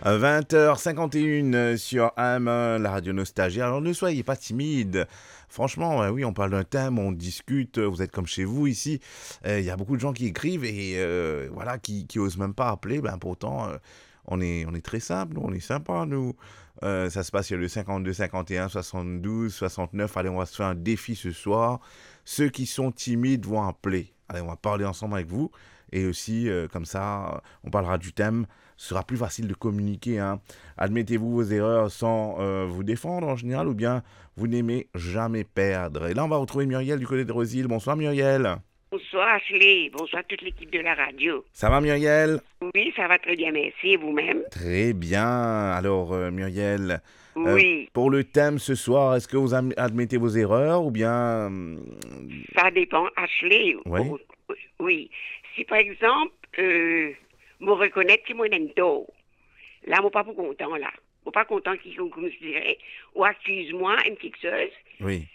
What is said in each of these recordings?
20h51 sur AM, la radio Nostalgie. Alors ne soyez pas timide. Franchement, oui, on parle d'un thème, on discute, vous êtes comme chez vous ici. Il y a beaucoup de gens qui écrivent et voilà, qui osent même pas appeler. Ben, pourtant, on est très simple, nous, on est sympa, nous. Ça se passe sur le 52 51 72 69. Allez, on va se faire un défi ce soir. Ceux qui sont timides vont appeler. Allez, on va parler ensemble avec vous. Et aussi, comme ça, on parlera du thème. Ce sera plus facile de communiquer. Hein. Admettez-vous vos erreurs sans vous défendre en général, ou bien vous n'aimez jamais perdre. Et là, on va retrouver Muriel du côté de Rosil. Bonsoir Muriel. Bonsoir Ashley, bonsoir toute l'équipe de la radio. Ça va Muriel? Oui, ça va très bien, merci. Et vous-même? Très bien. Alors Muriel, Oui, pour le thème ce soir, est-ce que vous admettez vos erreurs ou bien... ça dépend, Ashley. Oui. Oui. Si par exemple, me reconnaître que moi n'aime tort, là, moi pas pour content, là. Moi pas content qu'il considère, ou accuse-moi une quelque chose Oui.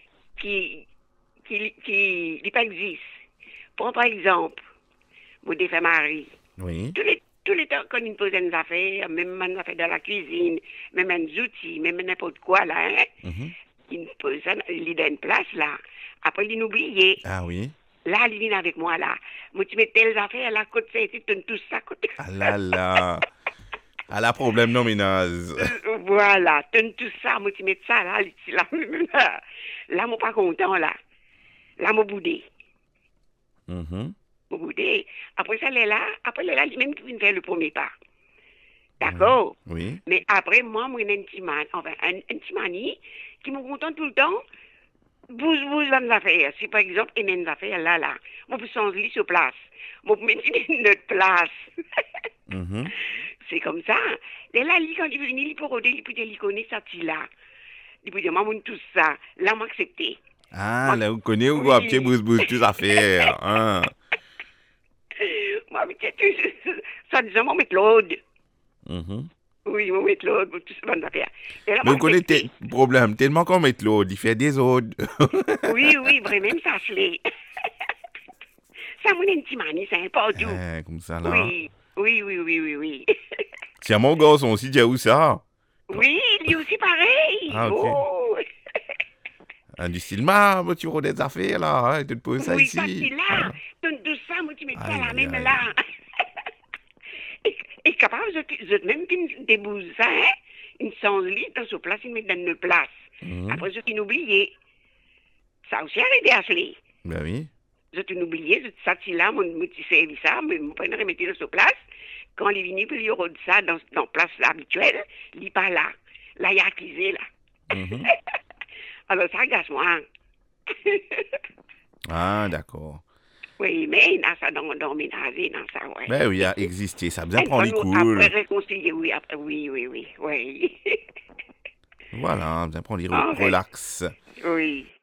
qui n'est pas existe. Prends par exemple, mon défunt mari. Oui. Tous les temps, quand il me pose des affaires, même des affaires dans la cuisine, même des outils, même n'importe quoi, là, hein, Mhm. il me pose ça, il donne une place, là. Après, il n'oublie. Ah oui. Là, il vient avec moi, là. Moi, tu mets telles affaires, là, côté ça, tu donnes tout ça, côté. Ah là là. Ah là, problème non ménage. Voilà, tu donnes tout ça, moi, tu mets ça, là, là. Là, moi, pas content, là. Là, moi, boudé. Mhm. Moi, boudé. Après ça, elle est là. Après, elle est là, lui-même qui vient faire le premier pas. D'accord? Oui. Mais après, moi, j'ai une petit manie qui me contente tout le temps. Bouge dans les affaires. Si par exemple, il y a une affaire là, moi, je changer sur place. Moi, je mettre une autre place. Mhm. C'est comme ça. Et là, lui, quand il veut venir, il peut roder, il peut dire, il connaît ça, là. Il peut dire, maman, tout ça. Là, m'a accepté. Ah, là, vous connaissez ou Oui. quoi, petit bouge tout à faire. Hein. Moi, mais ça disait, moi, mettre l'autre. Mhm. Oui, moi, mettre l'autre, pour tout ça, bonne affaire. Et là, Mais m'a vous connaissez accepté. le problème, tellement qu'on met l'eau, il fait des autres. Oui, vraiment, ça se l'est. Ça, mon petit manie, c'est important. Comme ça là. Oui. Tiens, mon garçon aussi, tu as où ça? Oui, lui aussi pareil. Ah, ok. Oh. Du style, mais tu auras des affaires là, hein, tu te poses ça Oui, ici. facile là. Donne tout ça, moi, tu mets ça Aïe, la même aïe. là. Et capable, je même qu'une débouse ça, hein. Une sans lit dans ce place, il met dans une place. Mhm. Après, je t'ai oublié. Ça aussi arrêté à se Ben oui. Je t'ai oublié, je t'ai là, mon petit service ça, mais mon père remettait dans ce place. Quand il est venu, puis il rôde ça dans la place habituelle, il n'est pas là. Là, il y a accusé, là. Mhm. Alors, ça agace moi. Ah, d'accord. Oui, mais il y a ça dans le ménage, dans ça, ouais. Ben oui, il a existé, ça bien Une prend fois, les nous, cool. après réconcilier, oui, après, oui. Voilà, bien prend les Ah, ouais. relax. Oui.